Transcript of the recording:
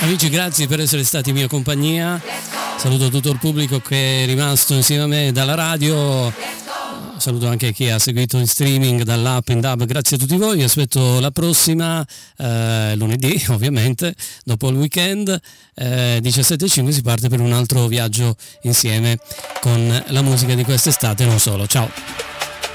Amici, grazie per essere stati in mia compagnia. Saluto tutto il pubblico che è rimasto insieme a me dalla radio. Saluto anche chi ha seguito in streaming dall'app in DAB. Grazie a tutti voi. Vi aspetto la prossima lunedì, ovviamente, dopo il weekend. 17.05 si parte per un altro viaggio insieme con la musica di quest'estate, non solo. Ciao.